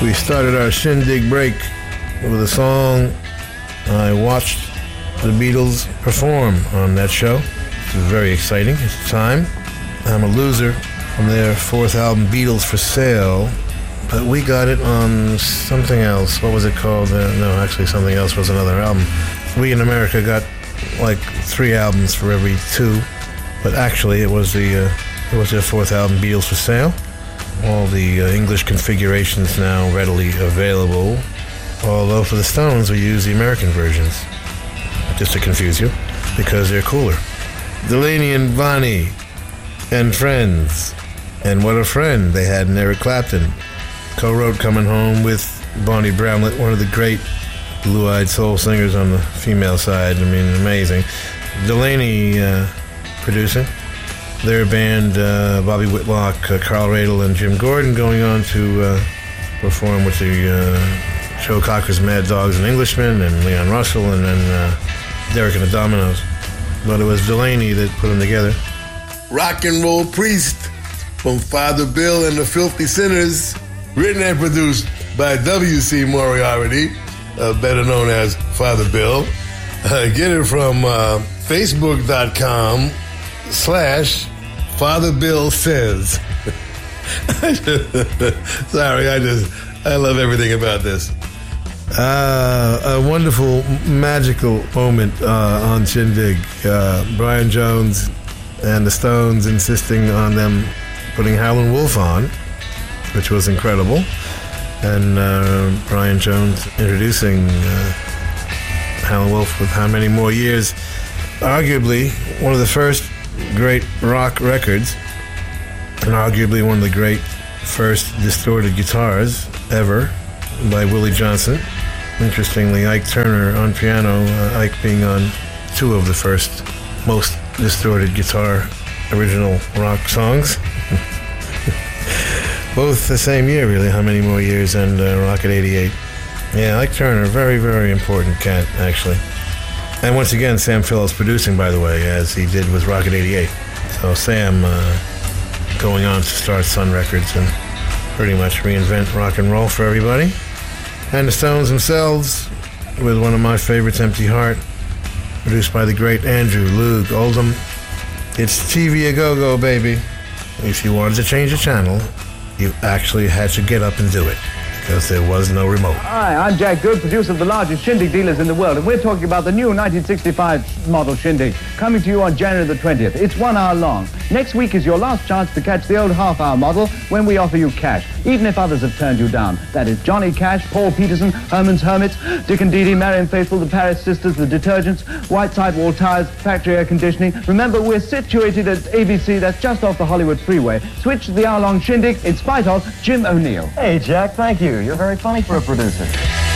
We started our Shindig break with a song I watched the Beatles perform on that show. It was very exciting at the time. I'm a Loser from their fourth album, Beatles for Sale, but we got it on something else. What was it called? No, actually something else was another album. We in America got like 3 albums for every 2, but actually it was their fourth album, Beatles for Sale. All the English configurations now readily available, although for the Stones we use the American versions, just to confuse you, because they're cooler. Delaney and Bonnie and Friends, and what a friend they had in Eric Clapton. Co-wrote Coming Home with Bonnie Bramlett, one of the great blue-eyed soul singers on the female side. I mean, amazing. Delaney producing. Their band, Bobby Whitlock, Carl Radle, and Jim Gordon, going on to perform with the Joe Cocker's Mad Dogs and Englishmen, and Leon Russell, and then Derek and the Dominoes. But it was Delaney that put them together. Rock and Roll Priest from Father Bill and the Filthy Sinners, written and produced by W.C. Moriarty, better known as Father Bill. Get it from Facebook.com/Father Bill Says. Sorry, I love everything about this. A wonderful, magical moment on Shindig. Brian Jones and the Stones insisting on them putting Howlin' Wolf on, which was incredible. And Brian Jones introducing Howlin' Wolf with How Many More Years. Arguably one of the first great rock records, and arguably one of the great first distorted guitars ever by Willie Johnson. Interestingly, Ike Turner on piano, Ike being on 2 of the first most distorted guitar original rock songs. Both the same year, really, How Many More Years and Rocket 88. Yeah, Ike Turner, very, very important cat, actually. And once again, Sam Phillips producing, by the way, as he did with Rocket 88. So Sam going on to start Sun Records and pretty much reinvent rock and roll for everybody. And the Stones themselves, with one of my favorites, Empty Heart, produced by the great Andrew Loog Oldham. It's TV a go-go, baby. If you wanted to change the channel, you actually had to get up and do it, because there was no remote. Hi, I'm Jack Good, producer of the largest Shindig dealers in the world, and we're talking about the new 1965 model Shindig, coming to you on January the 20th. It's 1 hour long. Next week is your last chance to catch the old half-hour model when we offer you cash, even if others have turned you down. That is Johnny Cash, Paul Peterson, Herman's Hermits, Dick and Dee Dee, Marian Faithfull, the Paris Sisters, the Detergents, White Sidewall Tires, Factory Air Conditioning. Remember, we're situated at ABC, that's just off the Hollywood Freeway. Switch to the hour-long Shindig in spite of Jim O'Neill. Hey, Jack, thank you. You're very funny for a producer.